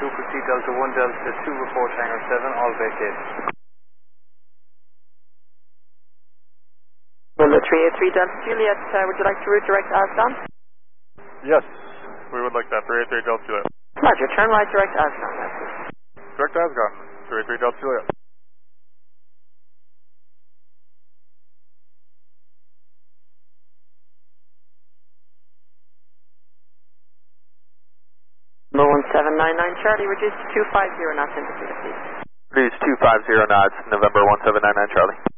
proceed Delta 1, Delta 2, report hangar 7, all vacate. Well, 383 Delta Juliet, would you like to route direct Ascon? Yes, we would like that. 383 Delta Juliet. Roger, turn right direct Ascon, message. Direct Ascon. 383 Delta Juliet. Number 1799 Charlie, reduce to 250 knots into Cedar, please. Reduce 250 knots, November 1799 Charlie.